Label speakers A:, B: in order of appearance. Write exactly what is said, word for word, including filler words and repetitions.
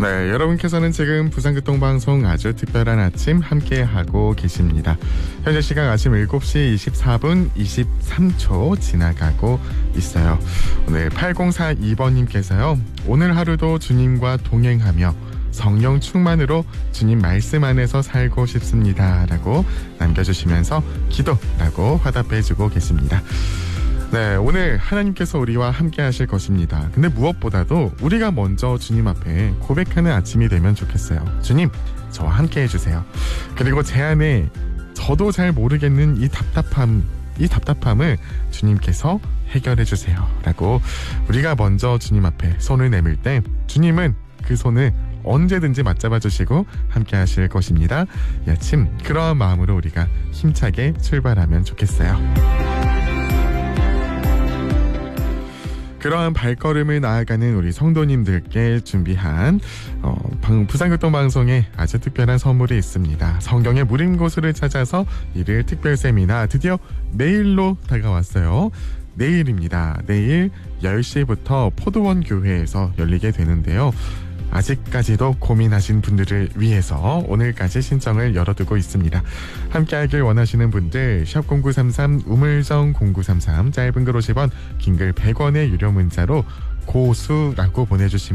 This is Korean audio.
A: 네, 여러분께서는 지금 부산교통방송 아주 특별한 아침 함께하고 계십니다. 현재 시각 아침 일곱 시 이십사 분 이십삼 초 지나가고 있어요. 오늘 팔공사이 번님께서요. 오늘 하루도 주님과 동행하며 성령 충만으로 주님 말씀 안에서 살고 싶습니다. 라고 남겨주시면서 기도라고 화답해주고 계십니다. 네, 오늘 하나님께서 우리와 함께 하실 것입니다. 근데 무엇보다도 우리가 먼저 주님 앞에 고백하는 아침이 되면 좋겠어요. 주님, 저와 함께 해주세요. 그리고 제 안에 저도 잘 모르겠는 이 답답함, 이 답답함을 주님께서 해결해 주세요. 라고 우리가 먼저 주님 앞에 손을 내밀 때 주님은 그 손을 언제든지 맞잡아 주시고 함께 하실 것입니다. 이 아침 그러한 마음으로 우리가 힘차게 출발하면 좋겠어요. 그러한 발걸음을 나아가는 우리 성도님들께 준비한 어, 부산교통방송에 아주 특별한 선물이 있습니다. 성경의 무림 고수를 찾아서 이를 특별 세미나 드디어 내일로 다가왔어요. 내일입니다. 내일 열 시부터 포도원 교회에서 열리게 되는데요. 아직까지도 고민하신 분들을 위해서 오늘까지 신청을 열어두고 있습니다. 함께하길 원하시는 분들 샵 공구삼삼 우물정 공구삼삼 짧은 글 오십 원 긴 글 백 원의 유료 문자로 고수라고 보내주시면